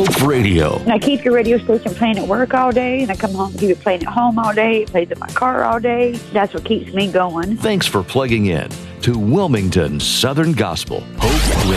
Hope Radio. And I keep your radio station playing at work all day, and I come home and keep it playing at home all day. It plays in my car all day. That's what keeps me going. Thanks for plugging in to Wilmington Southern Gospel Hope Radio.